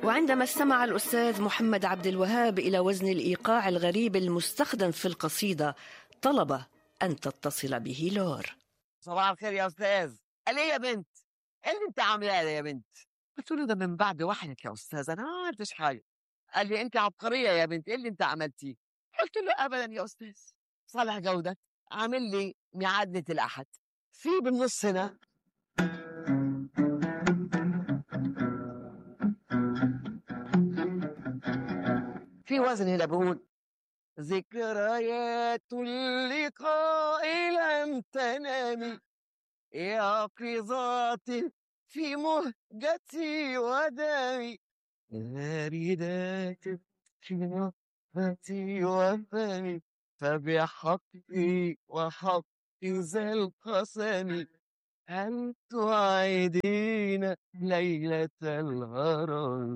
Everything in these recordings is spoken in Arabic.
وعندما استمع الأستاذ محمد عبد الوهاب إلى وزن الإيقاع الغريب المستخدم في القصيدة طلب أن تتصل به لور. صباح الخير يا أستاذ. قال لي يا بنت إيه اللي أنت عاملاه يا بنت؟ قلت له ده من بعد وحيك يا أستاذ، أنا ما عملتش حاجة. قال لي أنت عبقرية يا بنت، إيه اللي أنت عملتيه؟ قلت له أبدا يا أستاذ، صالح جودة عامل لي ميعاد الأحد في بالنص هنا في وزن هنا بقول ذكريات اللقاء لم تنامي يقظات في مهجتي ودمي باردات في نفسي وفمي فبحقي وحق ذا القسم هل توعدين ليلة الغرام.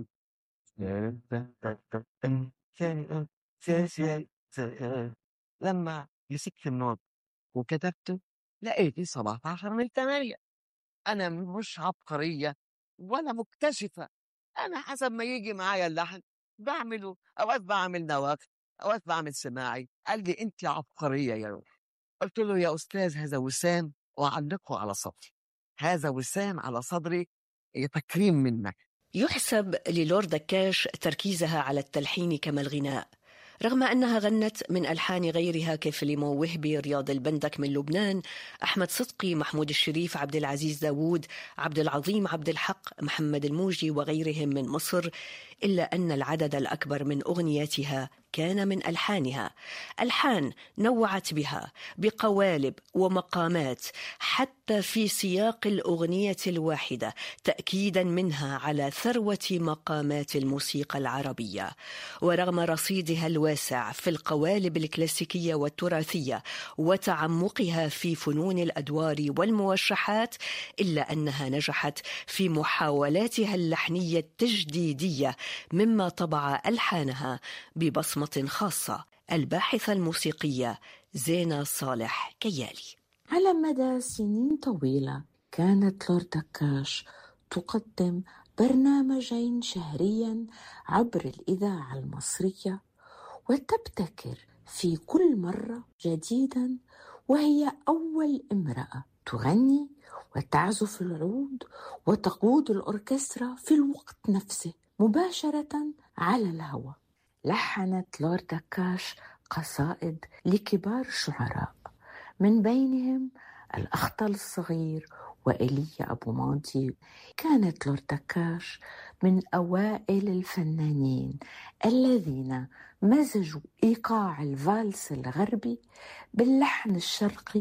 لما مسكت النوت وكتبته لقيتي 17/8. أنا مش عبقرية ولا مكتشفة، أنا حسب ما يجي معايا اللحن بعمله، أوقات بعمل نواة، أوقات بعمل سماعي. قال لي أنت عبقرية يا روح. قلت له يا أستاذ هذا وسام وأعلقه على صدري، هذا وسام على صدري تكريم منك. يحسب للور دكاش تركيزها على التلحين كما الغناء، رغم أنها غنت من ألحان غيرها كفليمون وهبي، رياض البندك من لبنان، أحمد صدقي، محمود الشريف، عبد العزيز داوود، عبد العظيم عبد الحق، محمد الموجي وغيرهم من مصر، إلا أن العدد الأكبر من أغنياتها كان من ألحانها، ألحان نوعت بها بقوالب ومقامات حتى في سياق الأغنية الواحدة، تأكيدا منها على ثروة مقامات الموسيقى العربية. ورغم رصيدها الواسع في القوالب الكلاسيكية والتراثية وتعمقها في فنون الأدوار والموشحات، إلا أنها نجحت في محاولاتها اللحنية التجديدية، مما طبع ألحانها ببصمة خاصة. الباحثة الموسيقية زينة صالح كيالي. على مدى سنين طويلة كانت لور دكاش تقدم برنامجين شهريا عبر الإذاعة المصرية، وتبتكر في كل مرة جديدا، وهي أول امرأة تغني وتعزف العود وتقود الأوركسترا في الوقت نفسه مباشرة على الهواء. لحنت لور دكاش قصائد لكبار الشعراء، من بينهم الأخطل الصغير وإيليا أبو ماضي. كانت لور دكاش من أوائل الفنانين الذين مزجوا إيقاع الفالس الغربي باللحن الشرقي،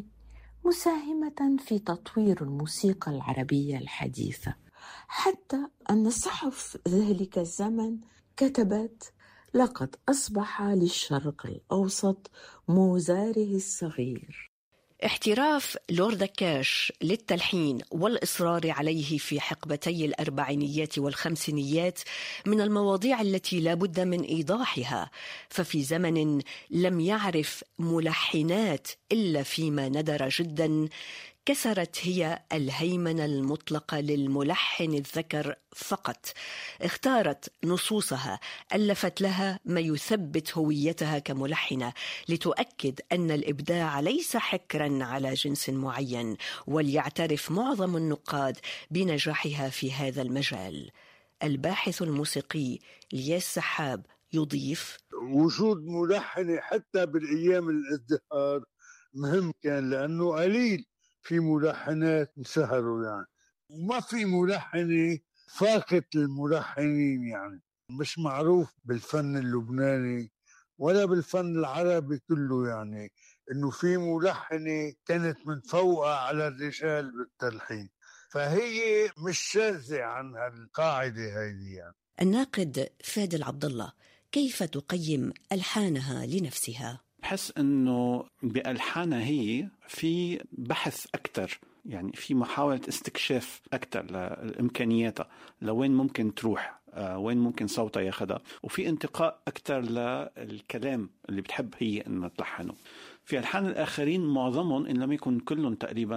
مساهمة في تطوير الموسيقى العربية الحديثة، حتى أن صحف ذلك الزمن كتبت: لقد أصبح للشرق الأوسط موزاره الصغير. احتراف لور دكاش للتلحين والإصرار عليه في حقبتي الأربعينيات والخمسينيات من المواضيع التي لا بد من إيضاحها، ففي زمن لم يعرف ملحنات إلا فيما ندر جدا، كسرت هي الهيمنة المطلقة للملحن الذكر فقط، اختارت نصوصها، ألفت لها ما يثبت هويتها كملحنة، لتؤكد أن الإبداع ليس حكرا على جنس معين، وليعترف معظم النقاد بنجاحها في هذا المجال. الباحث الموسيقي لياس سحاب يضيف: وجود ملحنة حتى بالأيام الازدهار مهم كان، لأنه قليل في ملحنات انسهروا يعني، وما في ملحنة فاقت الملحنين، يعني مش معروف بالفن اللبناني ولا بالفن العربي كله، يعني انه في ملحنة كانت متفوقة على الرجال بالتلحين، فهي مش شاذة عن هالقاعدة هذه يعني. الناقد فادل عبد الله، كيف تقيم ألحانها لنفسها؟ بحس أنه بألحانها هي في بحث أكتر، يعني في محاولة استكشاف أكتر لإمكانياتها، لوين ممكن تروح، وين ممكن صوتها ياخدها، وفي انتقاء أكتر للكلام اللي بتحب هي أن تلحنه. في ألحان الآخرين معظمهم إن لم يكن كلهم تقريبا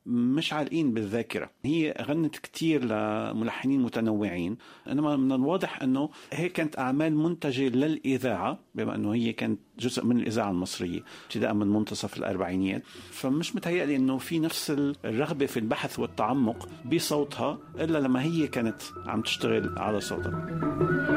مش عالقين بالذاكرة. هي غنت كتير لملحنين متنوعين، إنما من الواضح أنه هي كانت أعمال منتجة للإذاعة، بما أنه هي كانت جزء من الإذاعة المصرية ابتداء من منتصف الأربعينيات. فمش متهيألي أنه في نفس الرغبة في البحث والتعمق بصوتها إلا لما هي كانت عم تشتغل على صوتها.